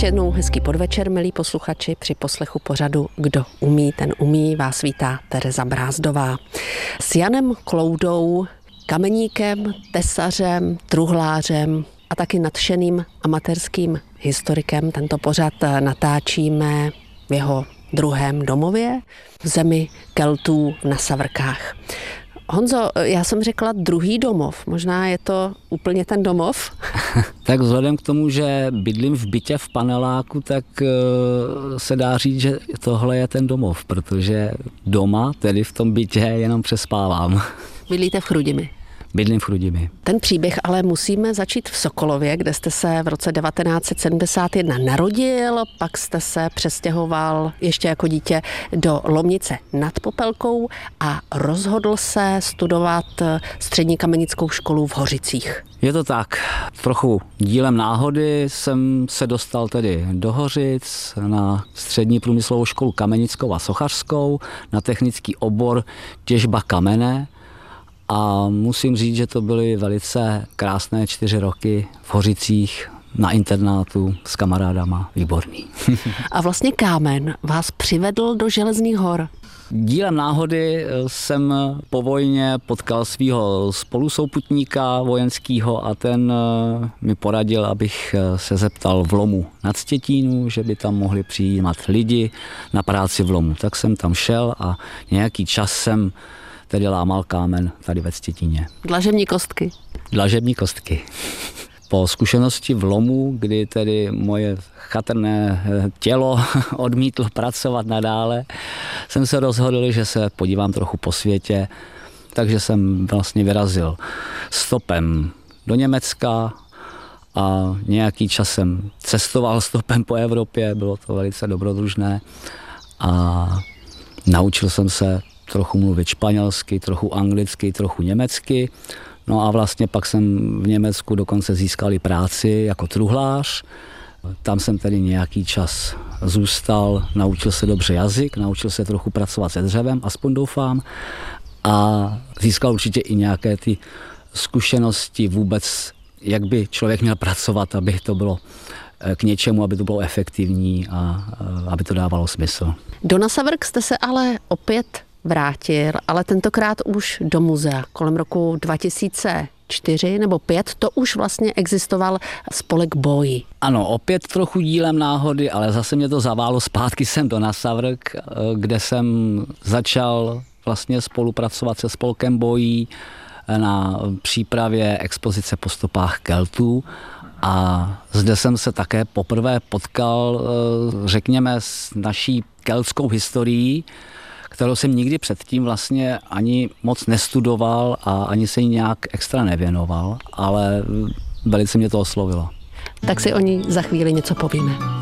Ještě jednou hezký podvečer, milí posluchači, při poslechu pořadu Kdo umí, ten umí, vás vítá Tereza Brázdová. S Janem Kloudou, kameníkem, tesařem, truhlářem a taky nadšeným amatérským historikem tento pořad natáčíme v jeho druhém domově, v zemi Keltů na Savrkách. Honzo, já jsem řekla druhý domov, možná je to úplně ten domov? Tak vzhledem k tomu, že bydlím v bytě v paneláku, tak se dá říct, že tohle je ten domov, protože doma, tedy v tom bytě, jenom přespávám. Bydlíte v Chrudimi? Bydlím v Chrudimi. Ten příběh ale musíme začít v Sokolově, kde jste se v roce 1971 narodil, pak jste se přestěhoval ještě jako dítě do Lomnice nad Popelkou a rozhodl se studovat střední kamenickou školu v Hořicích. Je to tak. Trochu dílem náhody jsem se dostal tedy do Hořic na střední průmyslovou školu kamenickou a sochařskou, na technický obor těžba kamene. A musím říct, že to byly velice krásné 4 roky v Hořicích na internátu s kamarádama. Výborný. A vlastně kámen vás přivedl do Železných hor. Dílem náhody jsem po vojně potkal svého spolusouputníka vojenského a ten mi poradil, abych se zeptal v Lomu nad Stětínu, že by tam mohli přijímat lidi na práci v Lomu. Tak jsem tam šel a nějaký čas jsem tedy lámal kámen tady ve Stětíně. Dlažební kostky. Dlažební kostky. Po zkušenosti v Lomu, kdy tedy moje chatrné tělo odmítlo pracovat nadále, jsem se rozhodl, že se podívám trochu po světě, takže jsem vlastně vyrazil stopem do Německa a nějaký čas jsem cestoval stopem po Evropě, bylo to velice dobrodružné a naučil jsem se trochu mluvit španělsky, trochu anglicky, trochu německy. No a vlastně pak jsem v Německu dokonce získal i práci jako truhlář. Tam jsem tedy nějaký čas zůstal, naučil se dobře jazyk, naučil se trochu pracovat se dřevem, aspoň doufám. A získal určitě i nějaké ty zkušenosti vůbec, jak by člověk měl pracovat, aby to bylo k něčemu, aby to bylo efektivní a aby to dávalo smysl. Do Nasavrk jste se ale opět vrátil, ale tentokrát už do muzea. Kolem roku 2004 nebo 2005 to už vlastně existoval spolek Boji. Ano, opět trochu dílem náhody, ale zase mě to zaválo zpátky sem do Nasavrk, kde jsem začal vlastně spolupracovat se spolkem Bojí na přípravě expozice po stopách Keltů. A zde jsem se také poprvé potkal, řekněme, s naší keltskou historií, kterou jsem nikdy předtím vlastně ani moc nestudoval a ani se jí nějak extra nevěnoval, ale velice mě to oslovilo. Tak si o ní za chvíli něco povíme.